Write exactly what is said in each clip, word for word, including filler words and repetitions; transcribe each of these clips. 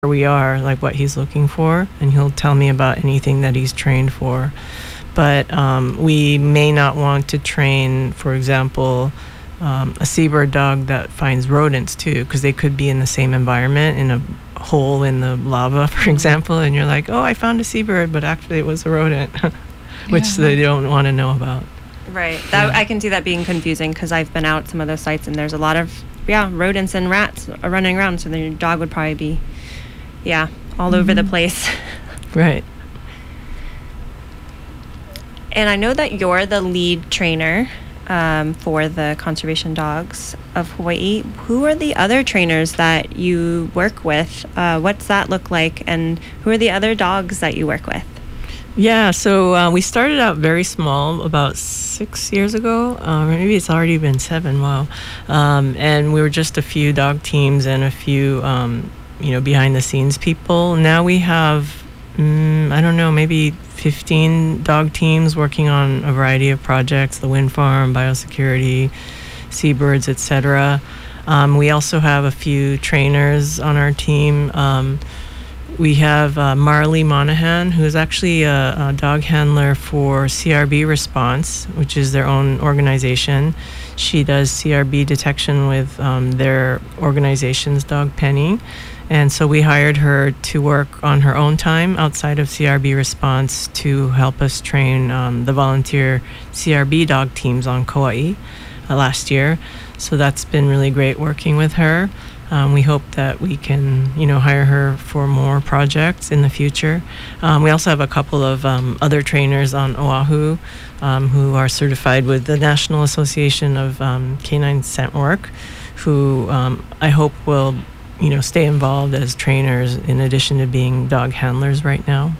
we are, like what he's looking for, and he'll tell me about anything that he's trained for. But um, we may not want to train, for example, um, a seabird dog that finds rodents too, because they could be in the same environment, in a hole in the lava, for example, and you're like, oh, I found a seabird, but actually it was a rodent, which yeah. they don't want to know about. Right. That, Yeah. I can see that being confusing because I've been out some of those sites and there's a lot of, yeah, rodents and rats are running around. So then your dog would probably be, yeah, all over the place. Right. And I know that you're the lead trainer um, for the conservation dogs of Hawaii. Who are the other trainers that you work with? Uh, what's that look like? And who are the other dogs that you work with? Yeah, so uh, we started out very small about six years ago. Uh, maybe it's already been seven. Wow. Um, and we were just a few dog teams and a few, um, you know, behind the scenes people. Now we have, mm, I don't know, maybe fifteen dog teams working on a variety of projects, the wind farm, biosecurity, seabirds, et cetera. Um, we also have a few trainers on our team. Um, We have uh, Marley Monahan, who is actually a, a dog handler for C R B Response, which is their own organization. She does C R B detection with um, their organization's dog, Penny. And so we hired her to work on her own time outside of C R B Response to help us train um, the volunteer C R B dog teams on Kauai uh, last year. So that's been really great working with her. Um, we hope that we can, you know, hire her for more projects in the future. Um, we also have a couple of um, other trainers on Oahu um, who are certified with the National Association of um, Canine Scent Work, who um, I hope will, you know, stay involved as trainers in addition to being dog handlers right now.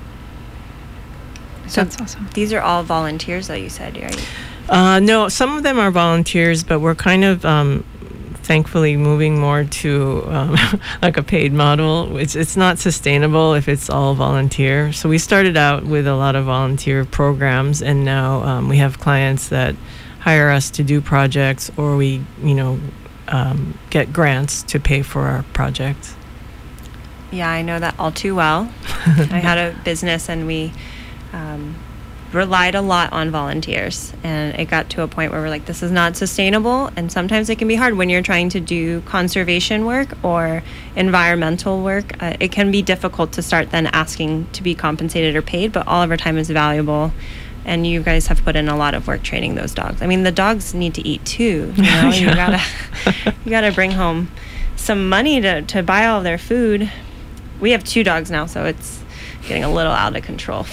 So That's awesome. These are all volunteers that you said, right? Uh, no, some of them are volunteers, but we're kind of um, thankfully moving more to um, like a paid model. It's it's not sustainable if it's all volunteer. So we started out with a lot of volunteer programs, and now um, we have clients that hire us to do projects, or we, you know, um, get grants to pay for our projects. Yeah, I know that all too well. I had a business and we um, relied a lot on volunteers, and it got to a point where we're like, this is not sustainable. And sometimes it can be hard when you're trying to do conservation work or environmental work. Uh, it can be difficult to start then asking to be compensated or paid, but all of our time is valuable. And you guys have put in a lot of work training those dogs. I mean, the dogs need to eat too. You know, Yeah. you gotta you gotta bring home some money to, to buy all their food. We have two dogs now, so it's getting a little out of control.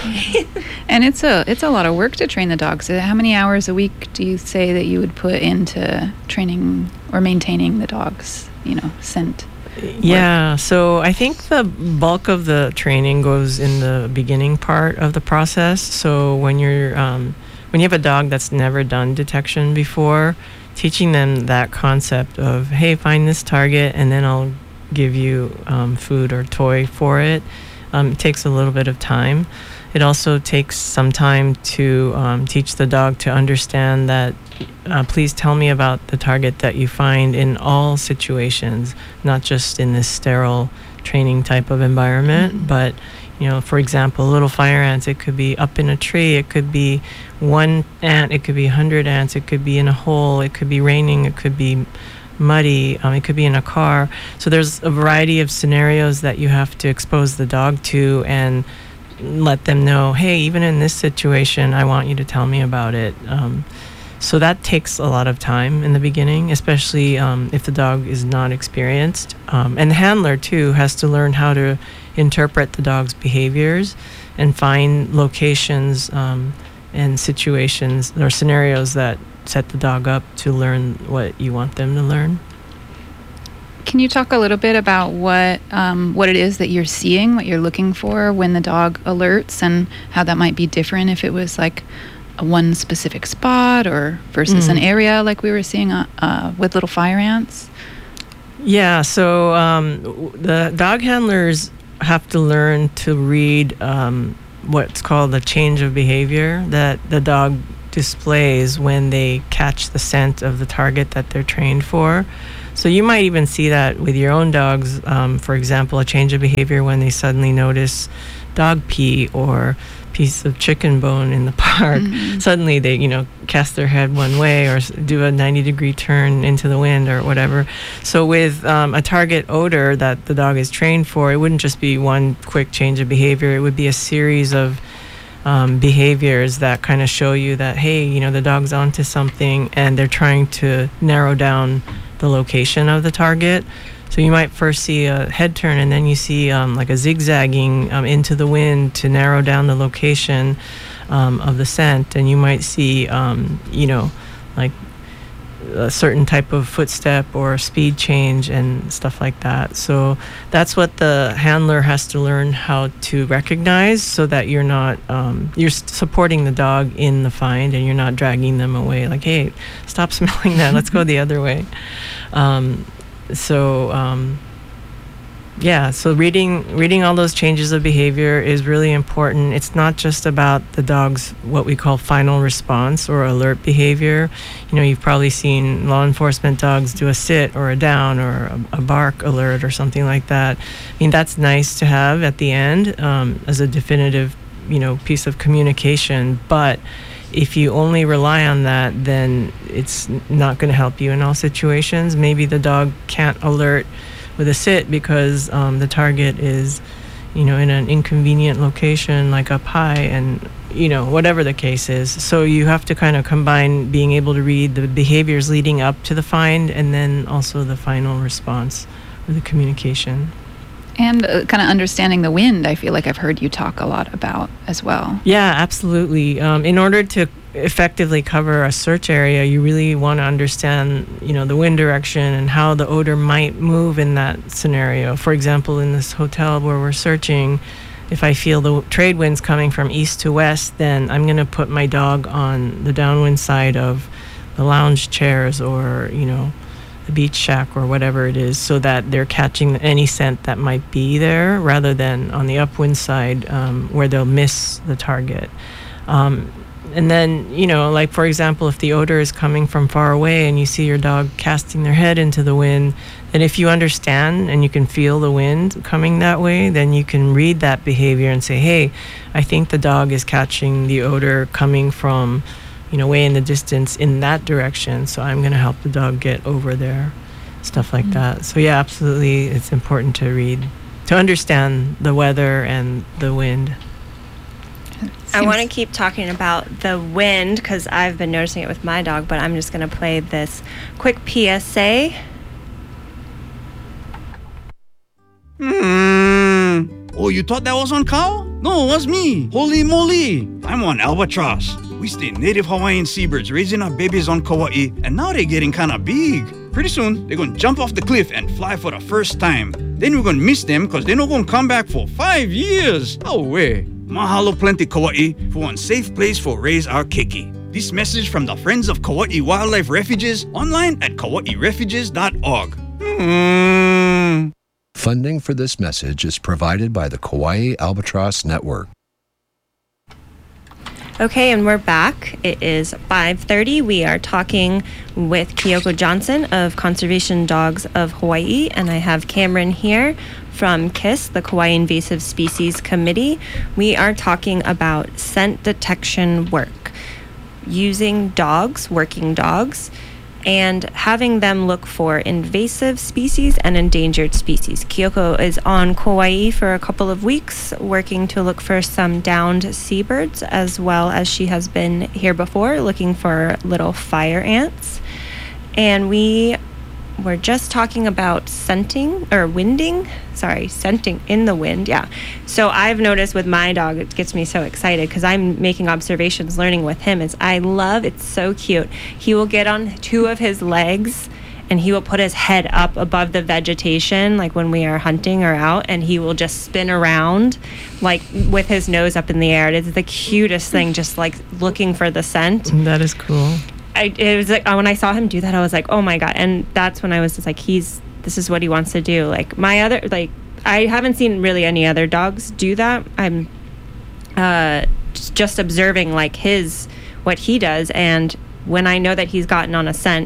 And it's a it's a lot of work to train the dogs. How many hours a week do you say that you would put into training or maintaining the dogs, you know, scent? Yeah, so I think the bulk of the training goes in the beginning part of the process. So when you're um, when you have a dog that's never done detection before, teaching them that concept of, hey, find this target and then I'll give you um, food or toy for it. Um, it takes a little bit of time. It also takes some time to um, teach the dog to understand that uh, please tell me about the target that you find in all situations, not just in this sterile training type of environment, mm-hmm. but, you know, for example, little fire ants, it could be up in a tree, it could be one ant, it could be a hundred ants, it could be in a hole, it could be raining, it could be muddy, um, it could be in a car. So there's a variety of scenarios that you have to expose the dog to and let them know, hey, even in this situation, I want you to tell me about it. Um, so that takes a lot of time in the beginning, especially um, if the dog is not experienced. Um, and the handler, too, has to learn how to interpret the dog's behaviors and find locations um, and situations or scenarios that set the dog up to learn what you want them to learn. Can you talk a little bit about what um, what it is that you're seeing, what you're looking for when the dog alerts, and how that might be different if it was like a one specific spot or versus mm. an area like we were seeing uh, uh, with little fire ants? Yeah, so um, the dog handlers have to learn to read um, what's called the change of behavior that the dog displays when they catch the scent of the target that they're trained for. So you might even see that with your own dogs. Um, for example, a change of behavior when they suddenly notice dog pee or piece of chicken bone in the park. Mm-hmm. Suddenly they, you know, cast their head one way or do a ninety degree turn into the wind or whatever. So with um, a target odor that the dog is trained for, it wouldn't just be one quick change of behavior. It would be a series of um, behaviors that kind of show you that, hey, you know, the dog's onto something and they're trying to narrow down the location of the target. So you might first see a head turn, and then you see um, like a zigzagging um, into the wind to narrow down the location um, of the scent. And you might see, um, you know, like a certain type of footstep or speed change and stuff like that. So that's what the handler has to learn how to recognize, so that you're not, um, you're supporting the dog in the find and you're not dragging them away. Like, hey, stop smelling that. Let's go the other way. Um, So, um, yeah, so reading reading all those changes of behavior is really important. It's not just about the dog's what we call final response or alert behavior. You know, you've probably seen law enforcement dogs do a sit or a down or a, a bark alert or something like that. I mean, that's nice to have at the end um, as a definitive, you know, piece of communication, but if you only rely on that, then it's not going to help you in all situations. Maybe the dog can't alert with a sit because um, the target is, you know, in an inconvenient location, like up high, and, you know, whatever the case is. So you have to kind of combine being able to read the behaviors leading up to the find and then also the final response or the communication. And uh, kind of understanding the wind, I feel like I've heard you talk a lot about as well. Yeah, absolutely. Um, in order to effectively cover a search area, you really want to understand, you know, the wind direction and how the odor might move in that scenario. For example, in this hotel where we're searching, if I feel the trade winds coming from east to west, then I'm going to put my dog on the downwind side of the lounge chairs or, you know, the beach shack or whatever it is, so that they're catching any scent that might be there rather than on the upwind side um, where they'll miss the target. Um, and then, you know, like for example, if the odor is coming from far away and you see your dog casting their head into the wind, then if you understand and you can feel the wind coming that way, then you can read that behavior and say, hey, I think the dog is catching the odor coming from, you know, way in the distance in that direction, so I'm going to help the dog get over there, stuff like mm-hmm. that. So yeah, absolutely, it's important to read, to understand the weather and the wind. I want to keep talking about the wind because I've been noticing it with my dog, but I'm just going to play this quick P S A. Hmm. Oh, you thought that was on Cow? No, it was me. Holy moly. I'm on Albatross. We stay native Hawaiian seabirds raising our babies on Kauai, and now they're getting kind of big. Pretty soon, they're going to jump off the cliff and fly for the first time. Then we're going to miss them because they're not going to come back for five years. Oh, way. Mahalo plenty, Kauai, for one safe place for raise our keiki. This message from the Friends of Kauai Wildlife Refuges online at kauai refuges dot org. Hmm. Funding for this message is provided by the Kauai Albatross Network. Okay, and we're back. It is five thirty. We are talking with Kyoko Johnson of Conservation Dogs of Hawaii, and I have Cameron here from KISS, the Kauai Invasive Species Committee. We are talking about scent detection work, using dogs, working dogs, and having them look for invasive species and endangered species. Kyoko is on Kauai for a couple of weeks working to look for some downed seabirds, as well as she has been here before looking for little fire ants. And we were just talking about scenting or winding. Sorry, scenting in the wind. Yeah. So I've noticed with my dog, it gets me so excited because I'm making observations, learning with him. Is I love, it's so cute. He will get on two of his legs and he will put his head up above the vegetation, like when we are hunting or out, and he will just spin around like with his nose up in the air. It's the cutest thing, just like looking for the scent. That is cool. I, it was like when I saw him do that, I was like, oh my God. And that's when I was just like, he's, this is what he wants to do. Like my other, like, I haven't seen really any other dogs do that. I'm uh, just observing like his, what he does. And when I know that he's gotten on a scent,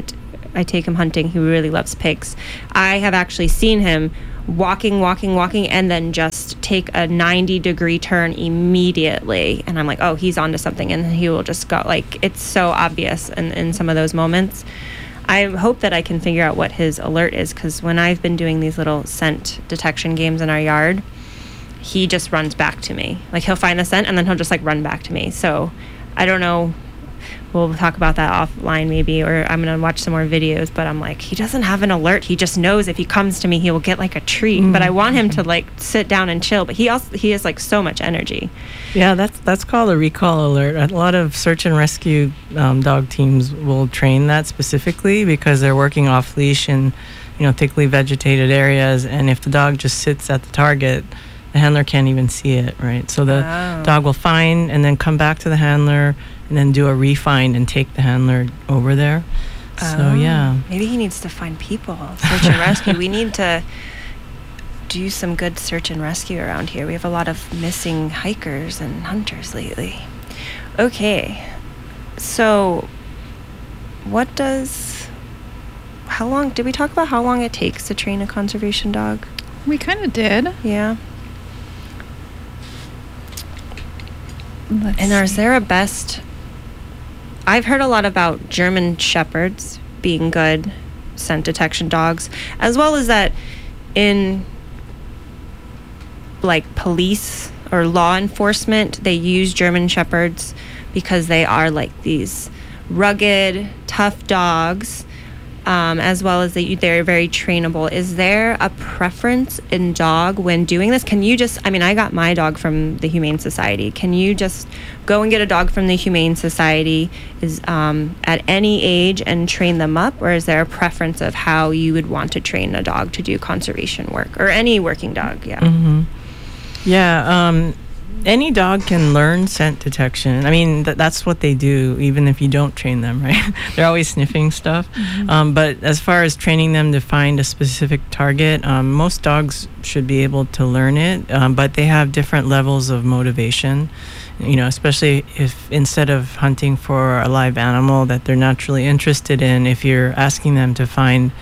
I take him hunting. He really loves pigs. I have actually seen him walking, walking, walking, and then just take a ninety degree turn immediately. And I'm like, oh, he's onto something. And he will just go, like, it's so obvious in, in some of those moments. I hope that I can figure out what his alert is, because when I've been doing these little scent detection games in our yard, he just runs back to me. Like, he'll find the scent and then he'll just like run back to me. So I don't know. We'll talk about that offline maybe, or I'm going to watch some more videos, but I'm like, he doesn't have an alert. He just knows if he comes to me, he will get like a treat. Mm-hmm. But I want him to like sit down and chill. But he also, he has like so much energy. Yeah, that's that's called a recall alert. A lot of search and rescue um, dog teams will train that specifically because they're working off leash in, you know, thickly vegetated areas. And if the dog just sits at the target, the handler can't even see it, right? So the oh. dog will find and then come back to the handler and then do a refind and take the handler over there. Oh. So, yeah. Maybe he needs to find people, search and rescue. We need to do some good search and rescue around here. We have a lot of missing hikers and hunters lately. Okay. So, what does... How long... Did we talk about how long it takes to train a conservation dog? We kind of did. Yeah. Let's and see. Is there a best... I've heard a lot about German Shepherds being good scent detection dogs, as well as that in like police or law enforcement, they use German Shepherds because they are like these rugged, tough dogs, um, as well as they, they're very trainable. Is there a preference in dog when doing this? Can you just, I mean, I got my dog from the Humane Society. Can you just go and get a dog from the Humane Society is um, at any age and train them up? Or is there a preference of how you would want to train a dog to do conservation work, or any working dog? Yeah. Mm-hmm. Yeah. Um, any dog can learn scent detection. I mean, th- that's what they do, even if you don't train them, right? They're always sniffing stuff. Mm-hmm. Um, but as far as training them to find a specific target, um, most dogs should be able to learn it, um, but they have different levels of motivation. You know, especially if instead of hunting for a live animal that they're naturally interested in, if you're asking them to find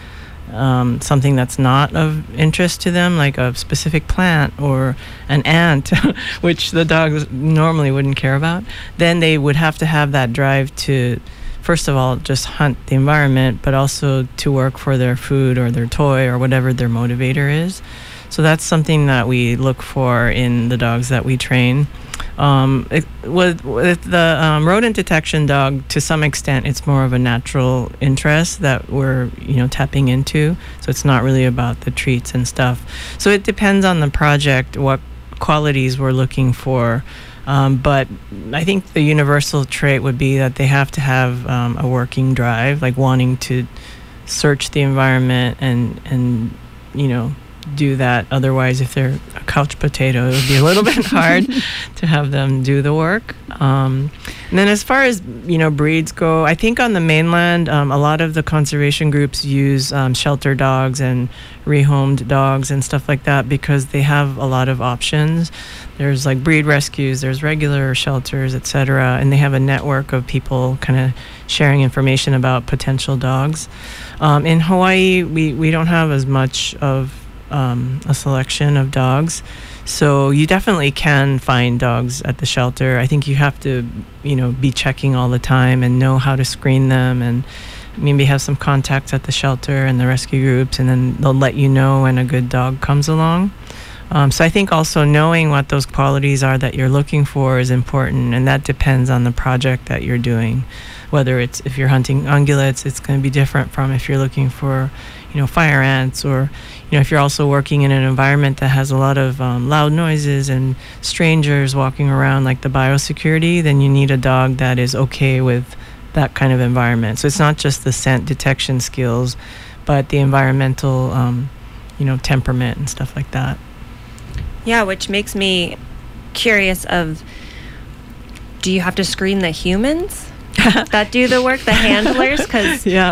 um, something that's not of interest to them, like a specific plant or an ant, which the dogs normally wouldn't care about, then they would have to have that drive to, first of all, just hunt the environment, but also to work for their food or their toy or whatever their motivator is. So that's something that we look for in the dogs that we train. Um, it, with, with the um, rodent detection dog, to some extent, it's more of a natural interest that we're, you know, tapping into. So it's not really about the treats and stuff. So it depends on the project, what qualities we're looking for. Um, but I think the universal trait would be that they have to have um, a working drive, like wanting to search the environment and, and you know, do that. Otherwise, if they're a couch potato, it would be a little bit hard to have them do the work. Um, and then as far as, you know, breeds go, I think on the mainland, um, a lot of the conservation groups use um, shelter dogs and rehomed dogs and stuff like that because they have a lot of options. There's like breed rescues, there's regular shelters, et cetera, and they have a network of people kind of sharing information about potential dogs. Um, in Hawaii, we, we don't have as much of Um, a selection of dogs, so you definitely can find dogs at the shelter. I think you have to, you know, be checking all the time and know how to screen them, and maybe have some contacts at the shelter and the rescue groups, and then they'll let you know when a good dog comes along. Um, so I think also knowing what those qualities are that you're looking for is important, and that depends on the project that you're doing. Whether it's, if you're hunting ungulates, it's going to be different from if you're looking for, you know, fire ants, or, you know, if you're also working in an environment that has a lot of um, loud noises and strangers walking around, like the biosecurity, then you need a dog that is okay with that kind of environment. So it's not just the scent detection skills, but the environmental, um, you know, temperament and stuff like that. Yeah, which makes me curious of, do you have to screen the humans? that do the work, the handlers, because Yeah.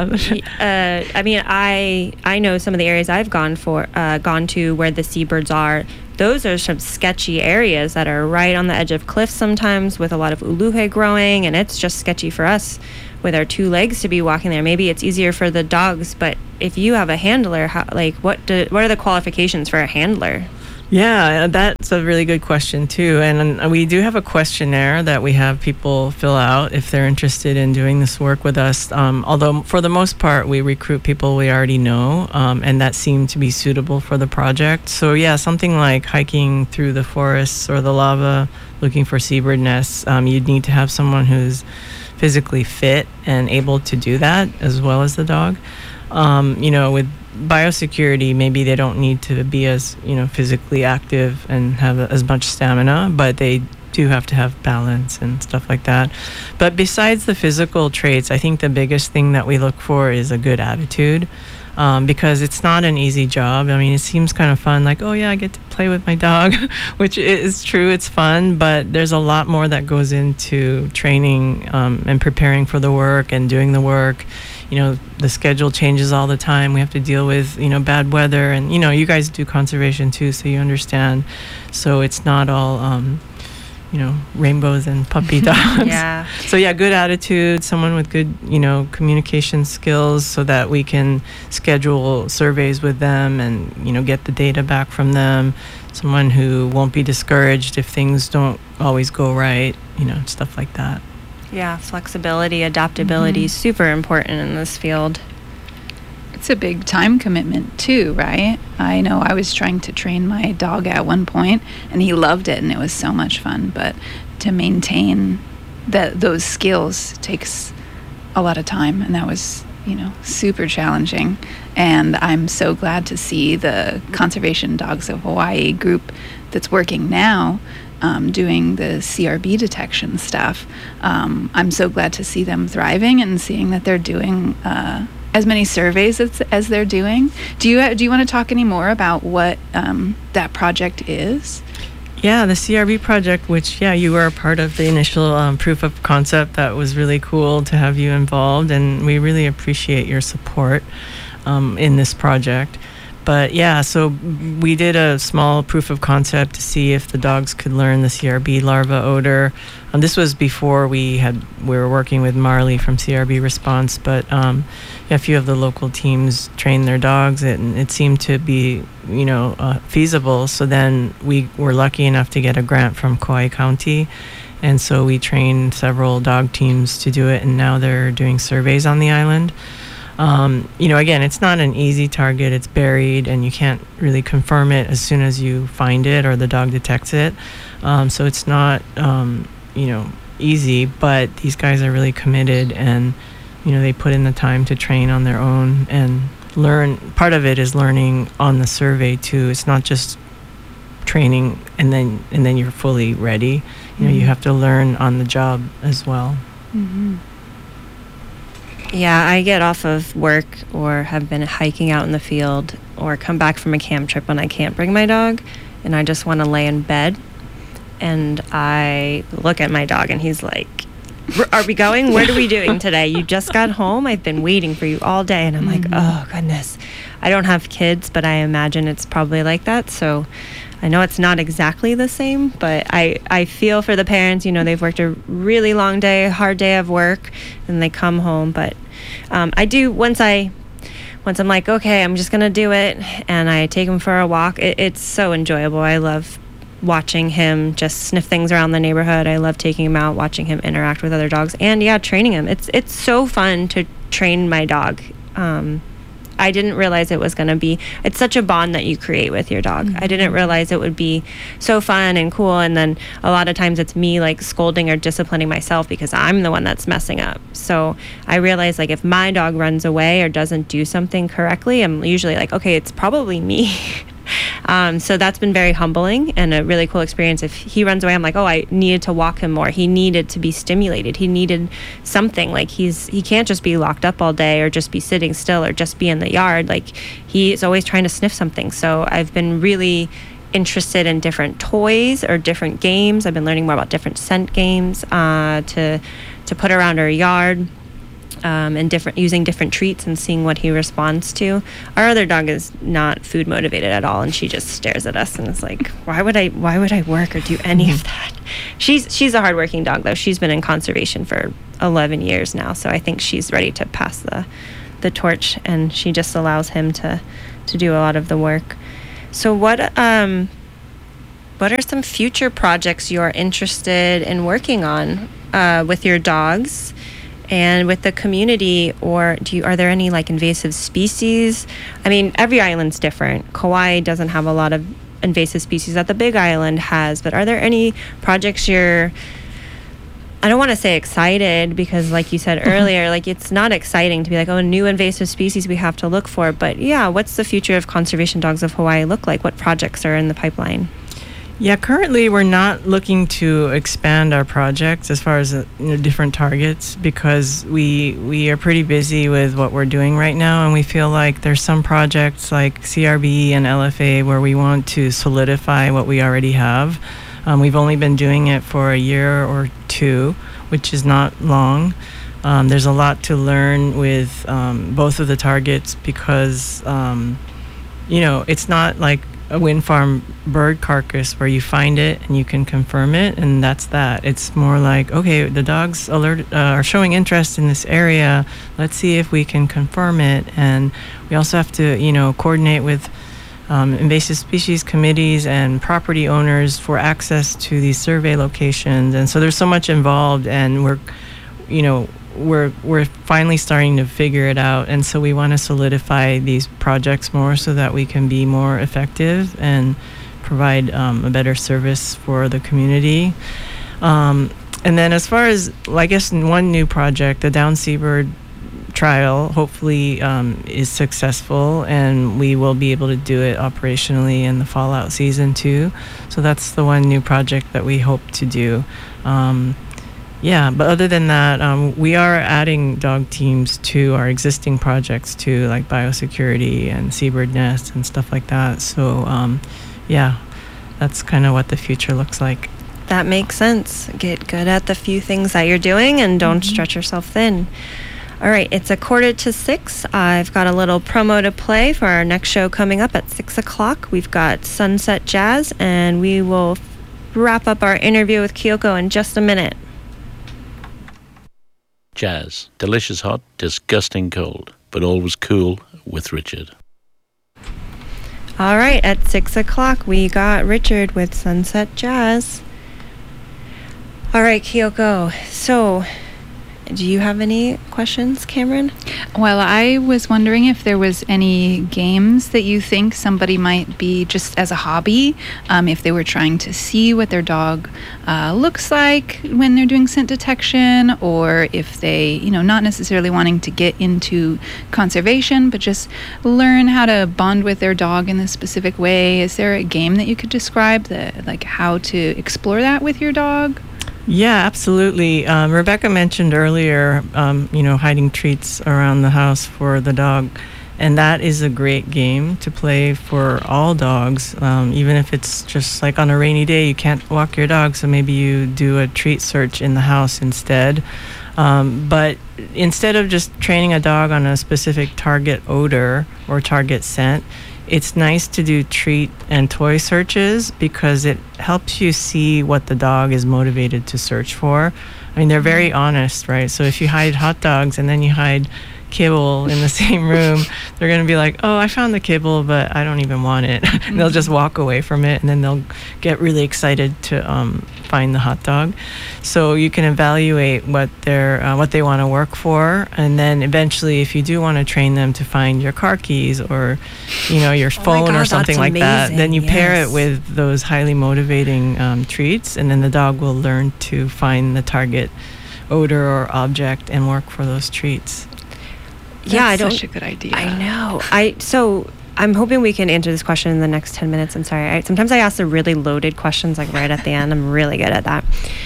uh, I mean, I I know some of the areas I've gone for uh, gone to where the seabirds are. Those are some sketchy areas that are right on the edge of cliffs sometimes, with a lot of uluhe growing, and it's just sketchy for us with our two legs to be walking there. Maybe it's easier for the dogs, but if you have a handler, how, like what do, what are the qualifications for a handler? Yeah, that's a really good question too. And we do have a questionnaire that we have people fill out if they're interested in doing this work with us. Um, although for the most part, we recruit people we already know, um, and that seem to be suitable for the project. So yeah, something like hiking through the forests or the lava, looking for seabird nests, um, you'd need to have someone who's physically fit and able to do that, as well as the dog. Um, you know, with biosecurity, maybe they don't need to be as, you know, physically active and have as much stamina, but they do have to have balance and stuff like that. But besides the physical traits, I think the biggest thing that we look for is a good attitude, um, because it's not an easy job. I mean, it seems kind of fun, like, oh yeah, I get to play with my dog, which is true, it's fun, but there's a lot more that goes into training um, and preparing for the work and doing the work. You know, the schedule changes all the time. We have to deal with, you know, bad weather, and, you know, you guys do conservation too, so you understand. So it's not all, um, you know, rainbows and puppy dogs. Yeah. So yeah, good attitude, someone with good, you know, communication skills, so that we can schedule surveys with them and, you know, get the data back from them. Someone who won't be discouraged if things don't always go right, you know, stuff like that. Yeah, flexibility, adaptability is super important in this field. It's a big time commitment too, right? I know I was trying to train my dog at one point, and he loved it, and it was so much fun. But to maintain that those skills takes a lot of time, and that was, you know, super challenging. And I'm so glad to see the Conservation Dogs of Hawaii group that's working now, Um, doing the C R B detection stuff. Um, I'm so glad to see them thriving and seeing that they're doing uh, as many surveys as, as they're doing. Do you do you want to talk any more about what um, that project is? Yeah, the C R B project, which, yeah, you were a part of the initial um, proof of concept. That was really cool to have you involved, and we really appreciate your support um, in this project. But yeah, so we did a small proof of concept to see if the dogs could learn the C R B larva odor. Um, this was before we had we were working with Marley from C R B Response, but um, yeah, a few of the local teams trained their dogs, and it seemed to be, you know, uh, feasible. So then we were lucky enough to get a grant from Kauai County, and so we trained several dog teams to do it, and now they're doing surveys on the island. Um, you know, again, it's not an easy target. It's buried, and you can't really confirm it as soon as you find it or the dog detects it. Um, so it's not, um, you know, easy, but these guys are really committed, and, you know, they put in the time to train on their own and learn. Part of it is learning on the survey too. It's not just training and then and then you're fully ready. You know, you have to learn on the job as well. Mm-hmm. Yeah, I get off of work or have been hiking out in the field or come back from a camp trip when I can't bring my dog, and I just want to lay in bed, and I look at my dog and he's like, are we going? What are we doing today? You just got home? I've been waiting for you all day. And I'm like, oh, goodness. I don't have kids, but I imagine it's probably like that. So I know it's not exactly the same, but I, I feel for the parents. You know, they've worked a really long day, hard day of work, and they come home. But um, I do, once I... Once I'm like, okay, I'm just going to do it, and I take him for a walk, it, it's so enjoyable. I love watching him just sniff things around the neighborhood. I love taking him out, watching him interact with other dogs, and, yeah, training him. It's it's so fun to train my dog. Um, I didn't realize it was going to be, it's such a bond that you create with your dog. Mm-hmm. I didn't realize it would be so fun and cool, and then a lot of times it's me like scolding or disciplining myself because I'm the one that's messing up. So I realize, like, if my dog runs away or doesn't do something correctly, I'm usually like, okay, it's probably me. Um, so that's been very humbling and a really cool experience. If he runs away, I'm like, oh, I needed to walk him more. He needed to be stimulated. He needed something. Like, he's he can't just be locked up all day or just be sitting still or just be in the yard. Like, he's always trying to sniff something. So I've been really interested in different toys or different games. I've been learning more about different scent games uh, to to put around our yard. Um, and different using different treats and seeing what he responds to. Our other dog is not food motivated at all, and she just stares at us and is like, "Why would I? Why would I work or do any of that?" She's she's a hardworking dog though. She's been in conservation for eleven years now, so I think she's ready to pass the the torch, and she just allows him to to do a lot of the work. So what um what are some future projects you're interested in working on uh, with your dogs? And with the community, or do you, are there any like invasive species? I mean, every island's different. Kauai doesn't have a lot of invasive species that the Big Island has, but are there any projects you're, I don't want to say excited, because like you said earlier, like it's not exciting to be like, oh, new invasive species we have to look for. But yeah, what's the future of Conservation Dogs of Hawaii look like? What projects are in the pipeline? Yeah, currently we're not looking to expand our projects as far as uh, you know, different targets, because we we are pretty busy with what we're doing right now, and we feel like there's some projects like C R B and L F A where we want to solidify what we already have. Um, we've only been doing it for a year or two, which is not long. Um, there's a lot to learn with um, both of the targets, because um, you know, it's not like a wind farm bird carcass where you find it and you can confirm it, and that's that. It's more like, okay, the dogs alert uh, are showing interest in this area. Let's see if we can confirm it. And we also have to, you know, coordinate with um, invasive species committees and property owners for access to these survey locations. And so there's so much involved, and we're, you know, we're we're finally starting to figure it out, and so we want to solidify these projects more so that we can be more effective and provide um, a better service for the community. Um, and then as far as, I guess, one new project, the Down Seabird trial, hopefully um, is successful, and we will be able to do it operationally in the fallout season too. So that's the one new project that we hope to do. Um, Yeah, but other than that, um, we are adding dog teams to our existing projects too, like biosecurity and seabird nests and stuff like that. So, um, yeah, that's kind of what the future looks like. That makes sense. Get good at the few things that you're doing, and don't mm-hmm. stretch yourself thin. All right, it's a quarter to six. I've got a little promo to play for our next show coming up at six o'clock. We've got Sunset Jazz, and we will wrap up our interview with Kyoko in just a minute. Jazz, delicious hot, disgusting cold, but always cool with Richard. All right, at six o'clock, we got Richard with Sunset Jazz. All right, Kyoko, so do you have any questions, Cameron? Well, I was wondering if there was any games that you think somebody might be, just as a hobby, um, if they were trying to see what their dog uh, looks like when they're doing scent detection, or if they, you know, not necessarily wanting to get into conservation, but just learn how to bond with their dog in this specific way. Is there a game that you could describe, that, like, how to explore that with your dog? Yeah, absolutely. Um, Rebecca mentioned earlier, um, you know, hiding treats around the house for the dog. And that is a great game to play for all dogs, um, even if it's just like on a rainy day, you can't walk your dog, so maybe you do a treat search in the house instead. Um, but instead of just training a dog on a specific target odor or target scent, it's nice to do treat and toy searches, because it helps you see what the dog is motivated to search for. I mean, they're very honest, right? So if you hide hot dogs and then you hide kibble in the same room, they're going to be like, oh, I found the kibble, but I don't even want it. And they'll just walk away from it, and then they'll get really excited to um, find the hot dog. So you can evaluate what they're uh, what they want to work for, and then eventually, if you do want to train them to find your car keys or, you know, your phone oh God, or something like that, then you yes. pair it with those highly motivating um, treats, and then the dog will learn to find the target odor or object and work for those treats. That's yeah, I don't. Such a good idea. I know. I so I'm hoping we can answer this question in the next ten minutes. I'm sorry. I, sometimes I ask the really loaded questions like right at the end. I'm really good at that.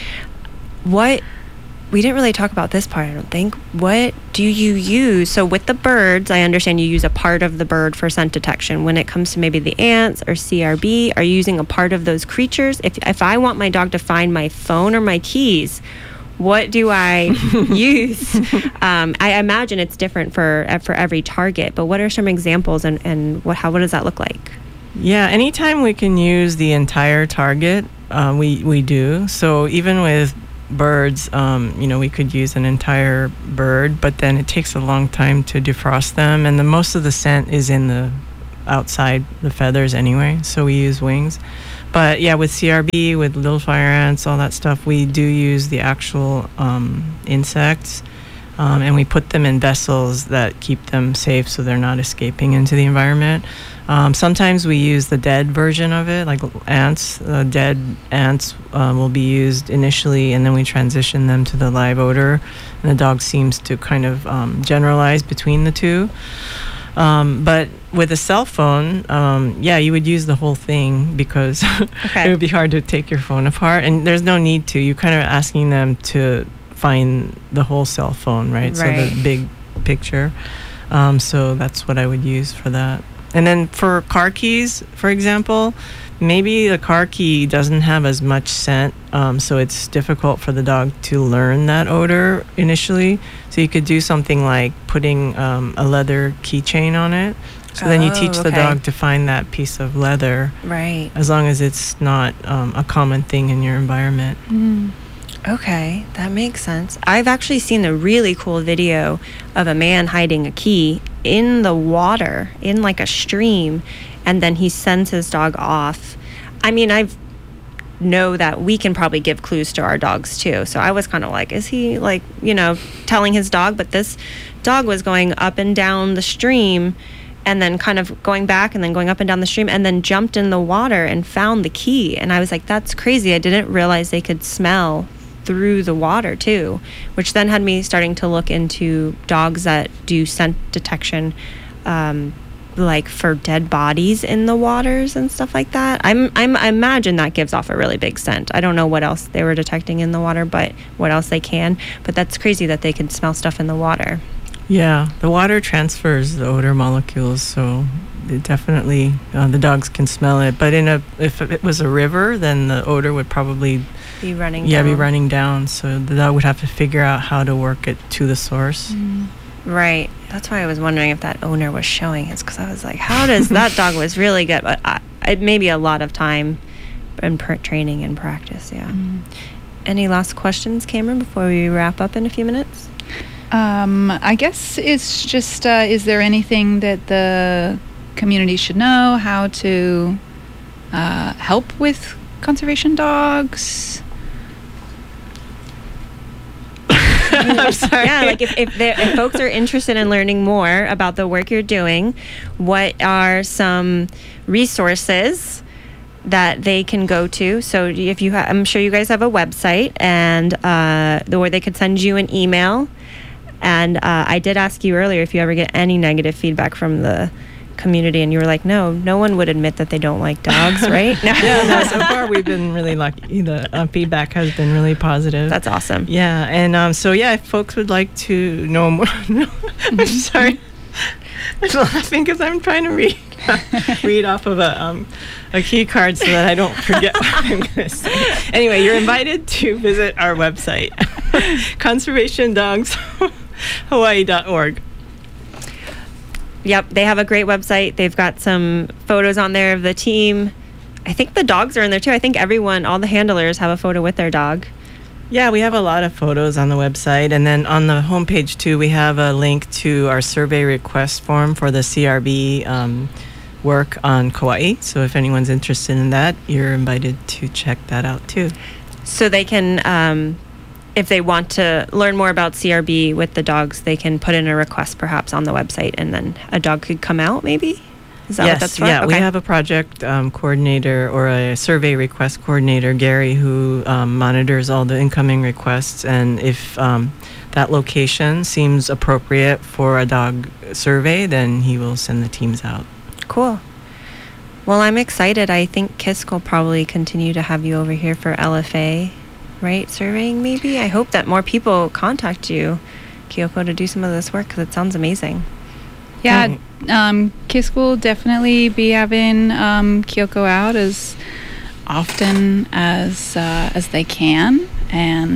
What we didn't really talk about this part, I don't think. What do you use? So with the birds, I understand you use a part of the bird for scent detection. When it comes to maybe the ants or C R B, are you using a part of those creatures? If if I want my dog to find my phone or my keys, what do I use? Um, I imagine it's different for for every target, but what are some examples, and, and what how what does that look like? Yeah, anytime we can use the entire target, uh, we, we do. So even with birds, um, you know, we could use an entire bird, but then it takes a long time to defrost them, and the most of the scent is in the outside the feathers anyway, so we use wings. But yeah, with C R B, with little fire ants, all that stuff, we do use the actual um, insects, um, and we put them in vessels that keep them safe so they're not escaping into the environment. Um, sometimes we use the dead version of it, like ants. Uh, dead ants uh, will be used initially, and then we transition them to the live odor. And the dog seems to kind of um, generalize between the two. Um, but with a cell phone, um, yeah, you would use the whole thing because Okay. it would be hard to take your phone apart. And there's no need to. You're kind of asking them to find the whole cell phone, right? So Right. the big picture. Um, so that's what I would use for that. And then for car keys, for example, maybe the car key doesn't have as much scent, um, so it's difficult for the dog to learn that odor initially. So you could do something like putting um, a leather keychain on it. So then you Oh, teach the okay. dog to find that piece of leather, Right. as long as it's not um, a common thing in your environment. Okay, that makes sense. I've actually seen a really cool video of a man hiding a key in the water, in like a stream, and then he sends his dog off. I mean, I've know that we can probably give clues to our dogs too. So I was kind of like, is he like, you know, telling his dog? But this dog was going up and down the stream and then kind of going back and then going up and down the stream and then jumped in the water and found the key. And I was like, that's crazy. I didn't realize they could smell through the water too, which then had me starting to look into dogs that do scent detection, um, like for dead bodies in the waters and stuff like that. I'm, I'm, I imagine that gives off a really big scent. I don't know what else they were detecting in the water, but what else they can. But that's crazy that they can smell stuff in the water. Yeah, the water transfers the odor molecules, so it definitely uh, the dogs can smell it. But in a if it was a river, then the odor would probably Be running yeah down. be running down. So the dog would have to figure out how to work it to the source. Right. That's why I was wondering if that owner was showing his, because I was like, how does that dog was really good? But I, it may be a lot of time and per- training and practice. Yeah. Any last questions, Cameron, before we wrap up in a few minutes? Um, I guess it's just, uh, is there anything that the community should know how to uh, help with conservation dogs? I'm sorry. Yeah, like if if, there- if folks are interested in learning more about the work you're doing, what are some resources that they can go to? So if you, ha- I'm sure you guys have a website, and uh, the where they could send you an email. And uh, I did ask you earlier if you ever get any negative feedback from the community, and you were like, no, no one would admit that they don't like dogs, right? No. Yeah, no, so far we've been really lucky. The uh, feedback has been really positive. That's awesome. Yeah, and um, so yeah, if folks would like to know more, no, I'm sorry, I'm laughing because I'm trying to read read off of a um, a key card so that I don't forget what I'm going to say. Anyway, you're invited to visit our website, conservation dogs hawaii dot org. Yep, they have a great website. They've got some photos on there of the team. I think the dogs are in there too. I think everyone, all the handlers have a photo with their dog. Yeah, we have a lot of photos on the website, and then on the homepage too, we have a link to our survey request form for the C R B um, work on Kauai. So if anyone's interested in that, you're invited to check that out too. So they can, um, if they want to learn more about C R B with the dogs, they can put in a request perhaps on the website, and then a dog could come out maybe? Is that yes, what that's for? yeah, we Okay. have a project um, coordinator or a survey request coordinator, Gary, who um, monitors all the incoming requests, and if um, that location seems appropriate for a dog survey, then he will send the teams out. Cool. Well, I'm excited. I think Kisk will probably continue to have you over here for L F A, right? Surveying maybe? I hope that more people contact you, Kyoko, to do some of this work, because it sounds amazing. Yeah, um, Kisk will definitely be having um, Kyoko out as often as uh, as they can, and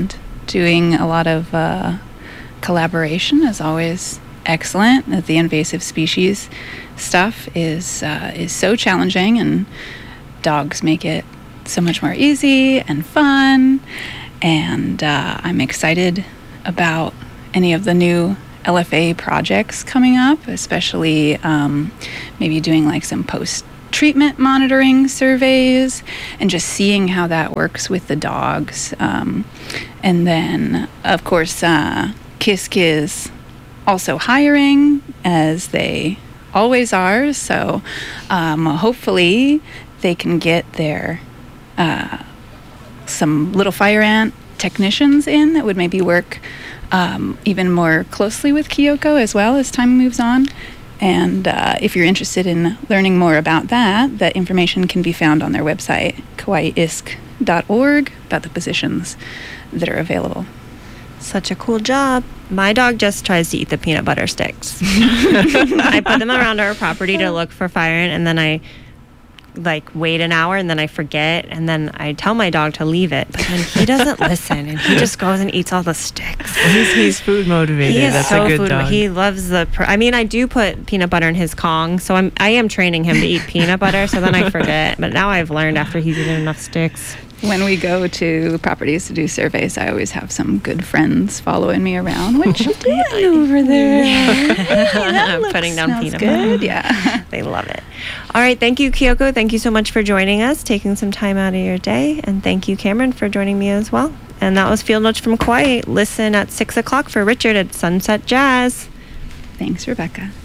doing a lot of uh, collaboration is always excellent. The invasive species stuff is uh, is so challenging, and dogs make it so much more easy and fun. And uh, I'm excited about any of the new L F A projects coming up, especially um, maybe doing like some post-treatment monitoring surveys and just seeing how that works with the dogs. Um, and then, of course, uh, Kisk is also hiring, as they always are. So um, hopefully they can get their uh, some little fire ant technicians in that would maybe work um, even more closely with Kyoko as well as time moves on. And uh, if you're interested in learning more about that, that information can be found on their website, kauai isk dot org, about the positions that are available. Such a cool job. My dog just tries to eat the peanut butter sticks. I put them around our property to look for fire ant, and then I like wait an hour, and then I forget, and then I tell my dog to leave it, but then he doesn't listen, and he just goes and eats all the sticks. He's, he's food motivated. He is That's so a good food. dog. He loves the. Pr- I mean, I do put peanut butter in his Kong, so I'm I am training him to eat peanut butter. So then I forget, but now I've learned after he's eaten enough sticks. When we go to properties to do surveys, I always have some good friends following me around. What you doing over there? I'm putting down peanut good. butter. Yeah. They love it. All right. Thank you, Kyoko. Thank you so much for joining us, taking some time out of your day. And thank you, Cameron, for joining me as well. And that was Field Notes from Kauai. Listen at six o'clock for Richard at Sunset Jazz. Thanks, Rebecca.